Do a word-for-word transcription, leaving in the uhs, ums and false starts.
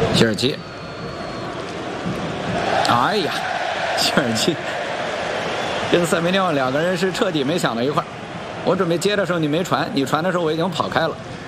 切尔西，哎呀，切尔西跟塞梅纽两个人是彻底没想到一块儿。我准备接的时候你没传，你传的时候我已经跑开了。